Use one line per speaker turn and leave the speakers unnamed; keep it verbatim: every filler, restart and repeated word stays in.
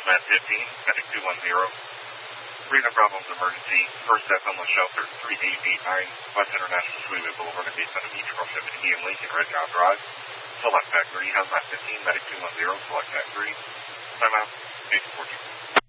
Hazmat fifteen, Medic two one zero. Freedom Problems Emergency, First Death Homeless Shelter, three eight eight nine, West International Freeway Boulevard, in basement of each proximity and Lincoln, Red Cow Drive. Select Pack three, Hazmat fifteen, Medic two one zero, Select Pack three. Time out, eight fourteen.